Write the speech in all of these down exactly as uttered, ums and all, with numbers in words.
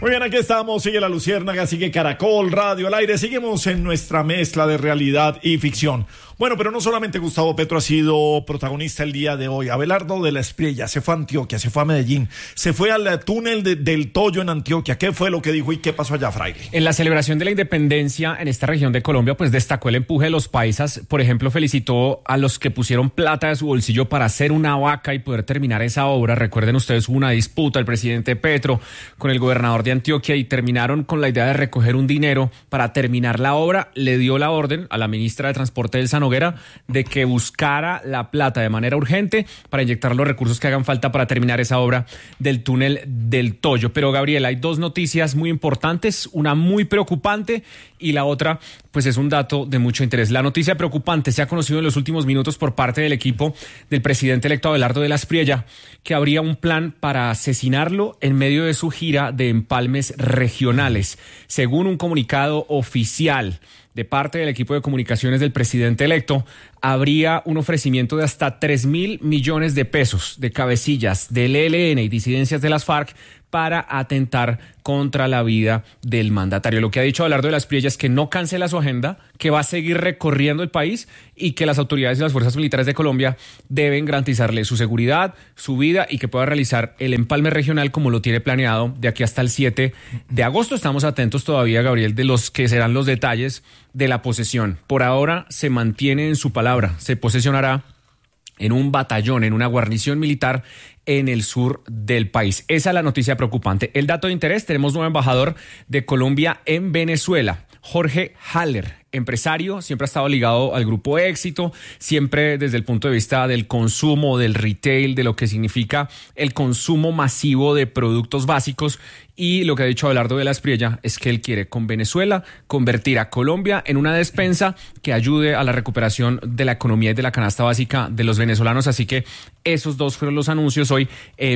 Muy bien, aquí estamos, sigue La Luciérnaga, sigue Caracol Radio al aire, seguimos en nuestra mezcla de realidad y ficción. Bueno, pero no solamente Gustavo Petro ha sido protagonista el día de hoy. Abelardo de la Espriella se fue a Antioquia, se fue a Medellín, se fue al túnel de, del Toyo en Antioquia. ¿Qué fue lo que dijo y qué pasó allá, Fraile? En la celebración de la independencia en esta región de Colombia, pues destacó el empuje de los paisas. Por ejemplo, felicitó a los que pusieron plata de su bolsillo para hacer una vaca y poder terminar esa obra. Recuerden ustedes, hubo una disputa el presidente Petro con el gobernador de Antioquia y terminaron con la idea de recoger un dinero para terminar la obra. Le dio la orden a la ministra de Transporte, Elsa Noguera, de que buscara la plata de manera urgente para inyectar los recursos que hagan falta para terminar esa obra del túnel del Toyo. Pero, Gabriel, hay dos noticias muy importantes, una muy preocupante y la otra, pues es un dato de mucho interés. La noticia preocupante se ha conocido en los últimos minutos por parte del equipo del presidente electo Abelardo de la Espriella, que habría un plan para asesinarlo en medio de su gira de empalmes regionales. Según un comunicado oficial de parte del equipo de comunicaciones del presidente electo, habría un ofrecimiento de hasta tres mil millones de pesos de cabecillas del E L N y disidencias de las FARC para atentar contra la vida del mandatario. Lo que ha dicho Abelardo de la Espriella es que no cancela su agenda, que va a seguir recorriendo el país y que las autoridades y las fuerzas militares de Colombia deben garantizarle su seguridad, su vida y que pueda realizar el empalme regional como lo tiene planeado de aquí hasta el siete de agosto. Estamos atentos todavía, Gabriel, de los que serán los detalles de la posesión. Por ahora se mantiene en su palabra, se posesionará en un batallón, en una guarnición militar en el sur del país. Esa es la noticia preocupante. El dato de interés, tenemos nuevo embajador de Colombia en Venezuela, Jorge Haller, empresario, siempre ha estado ligado al Grupo Éxito, siempre desde el punto de vista del consumo, del retail, de lo que significa el consumo masivo de productos básicos. Y lo que ha dicho Abelardo de la Espriella es que él quiere con Venezuela convertir a Colombia en una despensa que ayude a la recuperación de la economía y de la canasta básica de los venezolanos. Así que esos dos fueron los anuncios hoy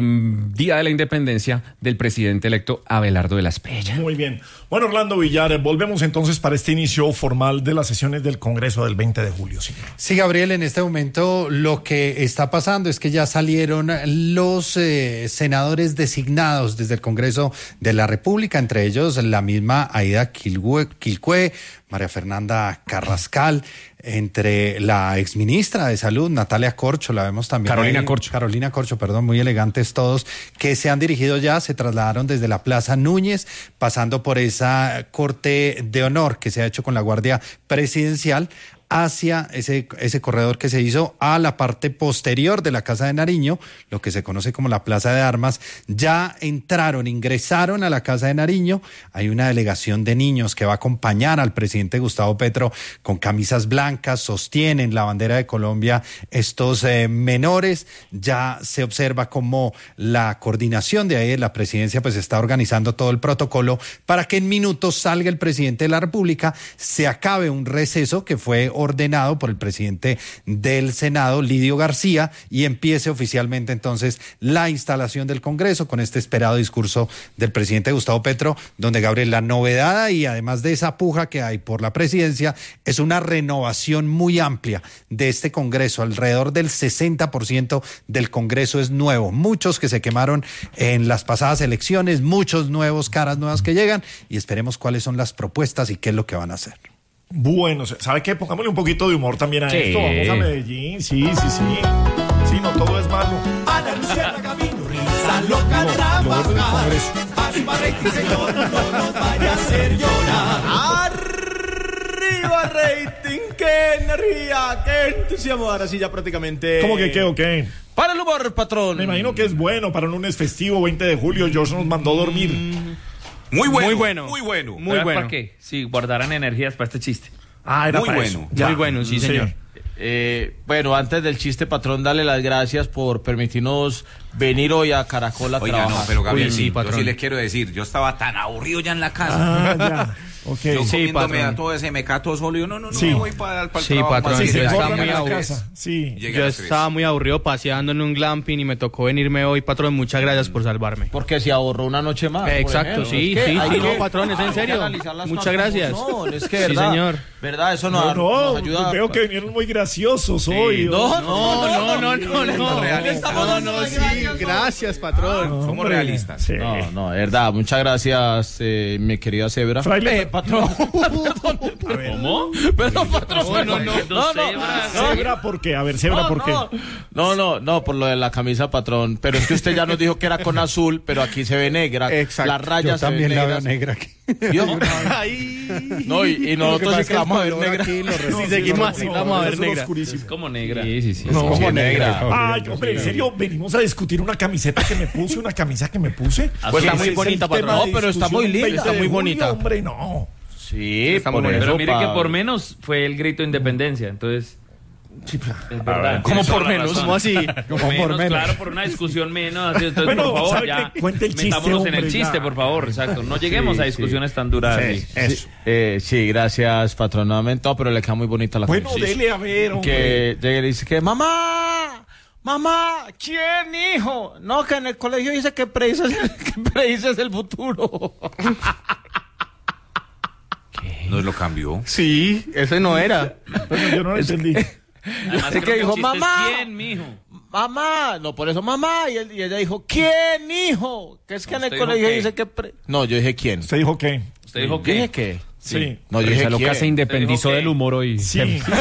en Día de la Independencia del presidente electo Abelardo de la Espriella. Muy bien. Bueno, Orlando Villar, volvemos entonces para este inicio formal de las sesiones del Congreso del veinte de julio. Sí, sí, Gabriel, en este momento lo que está pasando es que ya salieron los eh, senadores designados desde el Congreso de la República, entre ellos la misma Aida Quilcue, María Fernanda Carrascal, entre la exministra de Salud, Natalia Corcho, la vemos también. Carolina ahí, Corcho. Carolina Corcho, perdón, muy elegantes todos, que se han dirigido ya, se trasladaron desde la Plaza Núñez, pasando por esa corte de honor que se ha hecho con la Guardia Presidencial, hacia ese, ese corredor que se hizo a la parte posterior de la Casa de Nariño, lo que se conoce como la Plaza de Armas. Ya entraron, ingresaron a la Casa de Nariño. Hay una delegación de niños que va a acompañar al presidente Gustavo Petro con camisas blancas, sostienen la bandera de Colombia estos eh, menores. Ya se observa cómo la coordinación de ahí de la presidencia pues está organizando todo el protocolo para que en minutos salga el presidente de la República, se acabe un receso que fue ordenado por el presidente del Senado, Lidio García, y empiece oficialmente entonces la instalación del Congreso con este esperado discurso del presidente Gustavo Petro, donde, Gabriel, la novedad y además de esa puja que hay por la presidencia es una renovación muy amplia de este Congreso. Alrededor del sesenta por ciento del Congreso es nuevo, muchos que se quemaron en las pasadas elecciones, muchos nuevos, caras nuevas que llegan, y esperemos cuáles son las propuestas y qué es lo que van a hacer. Bueno, ¿sabe qué? Pongámosle un poquito de humor también a sí. esto. Vamos a Medellín, sí, sí, sí. Sí, no todo es malo. Ana Luciana Camino, risa loca de trabajar. Arriba rating, señor, no nos vaya a hacer llorar. Arriba rating, qué energía, qué entusiasmo. Ahora sí ya prácticamente... ¿Cómo que qué o qué? Para el humor, patrón. Me imagino que es bueno para un lunes festivo, veinte de julio. George nos mandó dormir. Mm. Muy bueno, muy bueno, muy bueno. Muy bueno. ¿Para qué? Sí, guardarán energías para este chiste. Ah, era muy para bueno. Eso. Ya. Muy bueno, sí, señor. Sí. Eh, bueno, antes del chiste, patrón, dale las gracias por permitirnos venir hoy a Caracol a Oiga, trabajar. no, pero Gabriel, Uy, sí, sí, yo patrón. sí le quiero decir, yo estaba tan aburrido ya en la casa. Ah, ya. Okay. Yo Sí, comiéndome patrón. a todo ese mecato solo, yo no, no, no, Sí. me voy para, para el Sí, trabajo. patrón, más Sí, bien, se yo estaba cortan muy a la aburrido. casa. Sí. Llegué a Yo las tres. estaba muy aburrido paseando en un glamping y me tocó venirme hoy, patrón. Muchas gracias por salvarme. Porque se ahorró una noche más. Eh, por exacto, ejemplo. sí, Es que sí, hay sí, que- no, patrón, es en hay que serio. analizar las Muchas cosas como gracias. son. Es que, Sí, verdad, señor. verdad, eso No, nos, no, nos ayuda. veo que vinieron muy graciosos hoy. No, No, no, no, no, no. No, No, estamos no, dando no, las sí, gracias gracias, patrón. No, Somos hombre, realistas. sí. No, no, de verdad, muchas gracias, eh, mi querida Cebra. Fraile, Eh, patrón. ¿Cómo? Perdón, patrón. No, no, no. No, no, Cebra, ¿por qué? A ver, Cebra, no, ¿por qué? no. No, no, no, por lo de la camisa, patrón. Pero es que usted ya nos dijo que era con azul, pero aquí se ve negra. Exacto. Las Yo rayas se ven también la veo negras. negra aquí. ¿Vio? Ay. No, y, y nosotros sí que la vamos a ver negra. Si seguimos así, la vamos a ver negra. Es como negra. Sí, sí, sí. No, Como negra. Ay, hombre, en serio, venimos a discutir una camiseta que me puse, una camisa que me puse. Pues está Ese muy es bonita, el tema patrón. de No, pero está discusión muy linda, veinte está de muy junio, bonita. Hombre, no. Sí, Está por muy bonito. eso, Pero mire pa- que por menos fue el grito de independencia, entonces es verdad. ¿Cómo Tienes por toda la menos? razón. ¿Cómo así? Por Como por menos, menos. claro, por una discusión menos. así, Entonces, Bueno, por favor, ¿sabe ya qué? Cuente el chiste, metámonos en el hombre, chiste, ya. por favor, exacto. No lleguemos Sí, a discusiones tan duras. Sí, así. eso. Eh, sí, gracias, patrón, nuevamente. No, pero le queda muy bonita la Bueno, camisa. dele a ver, hombre. Que llega y dice que, mamá, mamá, ¿quién, hijo? No, que en el colegio dice que predices, que predices el futuro. Nos lo cambió. Sí, ese no era. Bueno, yo no lo entendí. Además, Es que creo dijo, el chiste es, mamá. ¿quién, mijo? Mamá, no, por eso mamá. Y, él- y ella dijo, ¿quién, hijo? Que es que en el ¿Usted dijo colegio qué? dice que... pre- No, yo dije, ¿quién? ¿Usted dijo qué? ¿Usted dijo Yo dije, qué? ¿qué? Sí. No, yo Pero dije, esa loca ¿quién? se independizó ¿Te dijo del qué? humor hoy. Sí.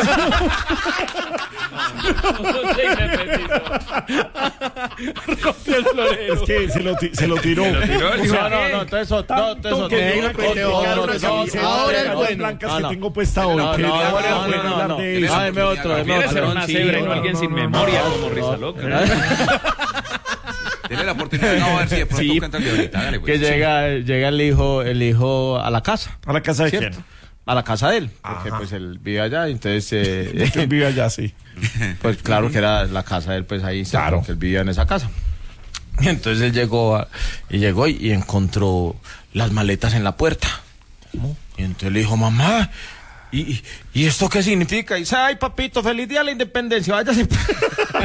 Es que se lo, ti- se lo tiró. tiró el O sea, No, no, no, entonces eso, no, entonces tanto eso, que no, digo no, que no, te no, diga no, una no, camiseta no, de ahora el rayas bueno. blancas No, que no. tengo puesta hoy. No, que no, le haga no, la no, buena no, hablar no. de eso. Ay, me otro, me Quiere ser otro. una Sí, cebra y no, no alguien no, sin no, no, memoria no, como no, Risa no. Loca. Dele la oportunidad. No, a ver si de pronto Sí. cuenta el de ahorita. Dale, Que pues. llega, llega el hijo, el hijo a la casa, ¿A la casa de ¿cierto? quién? A la casa de él, porque pues él vive allá, entonces, eh, ¿Quién vive allá, sí? pues claro que era la casa de él, pues ahí, Claro. claro, que él vivía en esa casa. Y entonces él llegó, a- y llegó y, y encontró las maletas en la puerta. Y entonces le dijo, mamá, ¿y, y, ¿y esto qué significa? Y dice, ay, papito, feliz día de la independencia, váyase.